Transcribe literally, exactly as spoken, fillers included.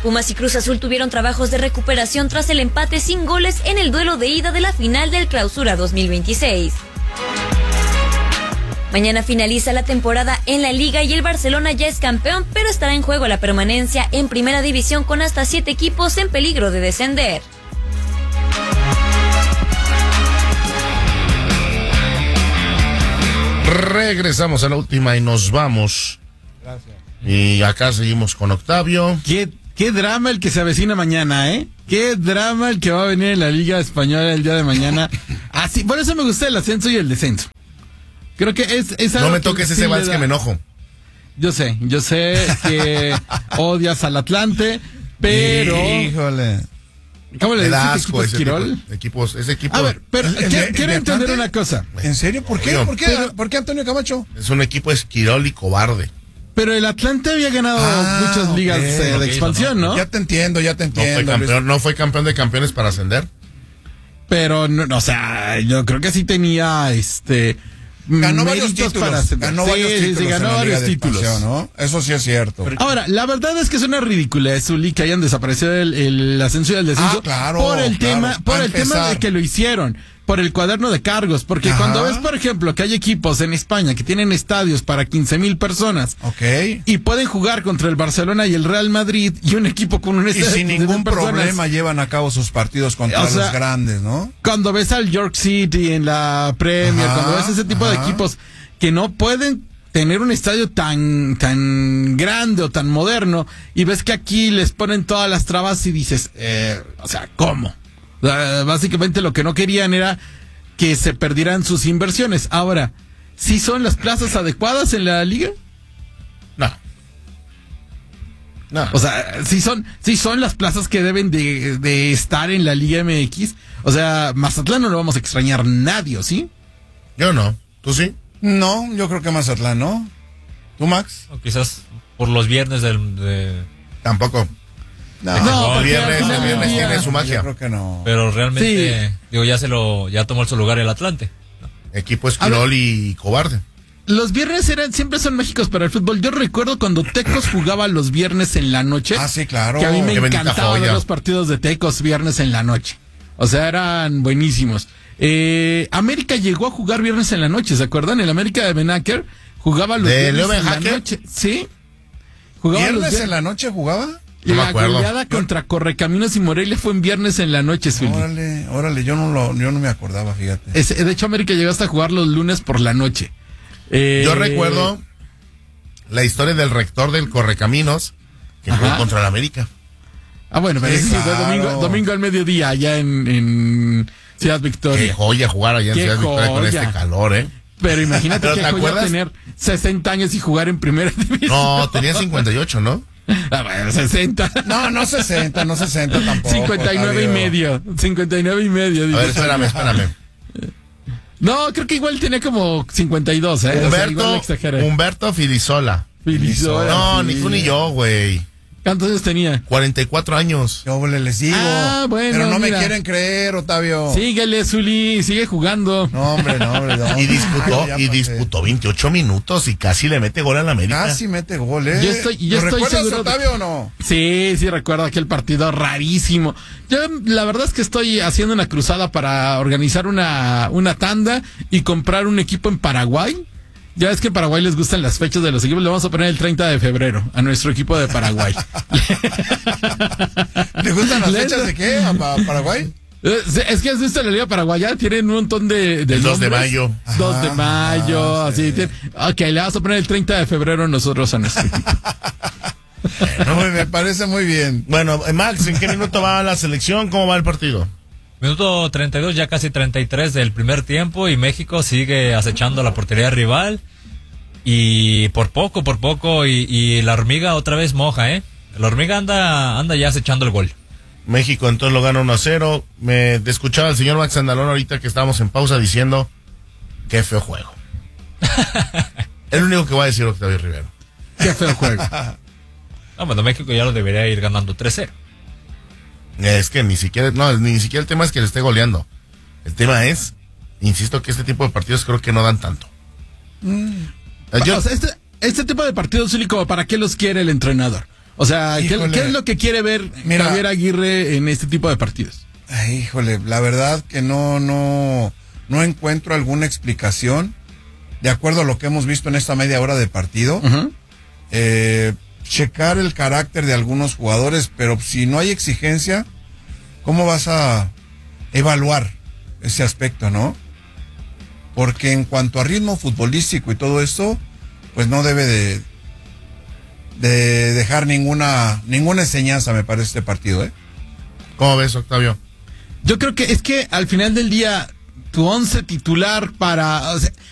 Pumas y Cruz Azul tuvieron trabajos de recuperación tras el empate sin goles en el duelo de ida de la final del Clausura dos mil veintiséis. Mañana finaliza la temporada en la Liga y el Barcelona ya es campeón, pero estará en juego la permanencia en Primera División con hasta siete equipos en peligro de descender. Regresamos a la última y nos vamos. Gracias. Y acá seguimos con Octavio. ¿Qué, qué drama el que se avecina mañana, ¿eh? Qué drama el que va a venir en la Liga Española el día de mañana. Así, por eso me gusta el ascenso y el descenso. Creo que es, es algo No me que toques sí ese vals da... que me enojo. Yo sé, yo sé que odias al Atlante, pero... Híjole. ¿Cómo le Me dices? da ¿Equipo asco ese Esquirol? tipo, equipos, ese equipo A ver, pero ¿El- el- quiero, el quiero de entender Atlante? una cosa. ¿En serio? ¿Por qué? Oigan, ¿Por qué? pero- ¿Por qué Antonio Camacho? es un equipo esquirol y cobarde. Pero el Atlante había ganado Ah, muchas ligas ok, eh, de ok, expansión, ¿no? Ya te entiendo, ya te No fue, entiendo. Luis. campeón, no fue campeón de campeones para ascender. Pero, no, no, o sea, yo creo que sí tenía, este... Ganó varios méritos títulos. para ascender. Ganó Sí, varios sí, títulos. sí, ganó en la varios Liga de títulos. Expansión, ¿no? Eso sí es cierto. Ahora, la verdad es que es una ridiculez, Zuli, que hayan desaparecido el, el ascenso y el descenso. Ah, claro, Por el claro. tema, por A el tema empezar. de que lo hicieron. Por el cuaderno de cargos. Porque Ajá. cuando ves, por ejemplo, que hay equipos en España que tienen estadios para quince mil personas. Ok. Y pueden jugar contra el Barcelona y el Real Madrid y un equipo con un Y estadio de sin quince mil ningún personas. problema llevan a cabo sus partidos contra O sea, los grandes, ¿no? Cuando ves al York City en la Premier, Ajá, cuando ves ese tipo de ajá. equipos que no pueden tener un estadio tan tan grande o tan moderno y ves que aquí les ponen todas las trabas y dices, eh, o sea, ¿cómo? O sea, básicamente lo que no querían era que se perdieran sus inversiones. Ahora, ¿sí son las plazas adecuadas en la liga? No. No. O sea, ¿sí son, sí son las plazas que deben de, de estar en la Liga M X? O sea, Mazatlán no lo vamos a extrañar nadie, ¿sí? Yo no. ¿Tú sí? No, yo creo que Mazatlán, ¿no? ¿Tú, Max? O quizás por los viernes del... De... Tampoco. No, No, el porque viernes, al final el viernes del día- tiene su yo magia. creo que no. Pero realmente, Sí. digo, ya se lo... Ya tomó su lugar el Atlante. Equipo esquirol y cobarde. Los viernes eran, siempre son mágicos para el fútbol. Yo recuerdo cuando Tecos jugaba los viernes en la noche. Ah, sí, claro. Que a mí me Qué bendita encantaba ver joya. los partidos de Tecos viernes en la noche. O sea, eran buenísimos. Eh, América llegó a jugar viernes en la noche, ¿se acuerdan? El América de Benacker jugaba los ¿De viernes Leo Ben en la Hacker? noche. Sí. Jugaba los ¿Viernes vier- en la noche jugaba? No me la acuerdo. goleada contra Correcaminos y Morelia fue en viernes en la noche, Zuli. Órale, órale, yo no lo, yo no me acordaba, fíjate. Ese- de hecho, América llegó hasta a jugar los lunes por la noche. Eh, Yo recuerdo la historia del rector del Correcaminos que Ajá. jugó contra el América. Ah, bueno, pero Sí, ese sí fue claro. domingo, domingo al mediodía, allá en, en Ciudad Qué Victoria. joya jugar allá en Qué Ciudad Victoria con joya. este calor, ¿eh? Pero imagínate ¿Pero que te joya acuerdas? tener sesenta años y jugar en primera división. No, tenía cincuenta y ocho, ¿no? Ah, bueno, sesenta. No, no sesenta, no sesenta tampoco. cincuenta y nueve y Octavio. medio. cincuenta y nueve y medio. A digo. ver, espérame, espérame. No, creo que igual tenía como cincuenta y dos, ¿eh? O sea, igual le Humberto, exageré. Humberto Filisola. Filisola, No, sí. ni tú ni yo, güey. ¿Cuántos años tenía? cuarenta y cuatro años. Yo les digo. Ah, bueno, Pero no mira. me quieren creer, Octavio. Síguele, Zuli, sigue jugando. No, hombre, no, hombre. No. Y disputó, Ya y pasé. disputó veintiocho minutos y casi le mete gol a la América. Casi mete gol, ¿eh? Yo estoy- yo ¿Lo estoy recuerdas, seguro de- Octavio, o no? Sí, sí recuerdo aquel partido rarísimo. Yo la verdad es que estoy haciendo una cruzada para organizar una, una tanda y comprar un equipo en Paraguay. Ya ves que en Paraguay les gustan las fechas de los equipos. Le vamos a poner el treinta de febrero a nuestro equipo de Paraguay. ¿Le gustan las Le- fechas de qué? ¿A Pa- Paraguay? Eh, Es que has visto la Liga Paraguaya, tienen un montón de, de El dos de nombres. mayo. dos de Ajá, mayo, ah, así. sí. tiene- Ok, le vamos a poner el treinta de febrero nosotros a nuestro equipo. No, me parece muy bien. Bueno, eh, Max, ¿en qué minuto va la selección? ¿Cómo va el partido? Minuto treinta y dos, ya casi treinta y tres del primer tiempo y México sigue acechando la portería rival y por poco, por poco y, y la hormiga otra vez moja, ¿eh? La hormiga anda anda ya acechando el gol. México entonces lo gana uno a cero. Me te escuchaba el señor Max Andalón ahorita que estábamos en pausa diciendo qué feo juego. Es lo único que va a decir Octavio Rivero. Qué feo juego. No, bueno, México ya lo debería ir ganando tres cero. Es que ni siquiera, no, ni siquiera el tema es que le esté goleando. El tema es, insisto que este tipo de partidos creo que no dan tanto. Eh, yo- O sea, este, este tipo de partidos, Zuli, como ¿para qué los quiere el entrenador? O sea, ¿qué, Híjole. ¿qué es lo que quiere ver Mira. Javier Aguirre en este tipo de partidos? Ay, híjole, la verdad que no, no, no encuentro alguna explicación de acuerdo a lo que hemos visto en esta media hora de partido. Uh-huh. Eh, checar el carácter de algunos jugadores, pero si no hay exigencia, ¿cómo vas a evaluar ese aspecto, no? Porque en cuanto a ritmo futbolístico y todo esto, pues no debe de, de dejar ninguna, ninguna enseñanza, me parece, este partido, ¿eh? ¿Cómo ves, Octavio? Yo creo que es que al final del día, tu once titular para... O sea,